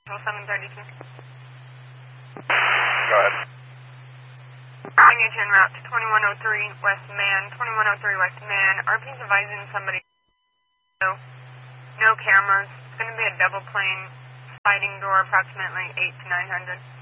732. Go ahead. I get you en route to 2103 West Man, 2103 West Man. RP's advising somebody. No cameras. It's going to be a double plane sliding door, approximately 8 to 900.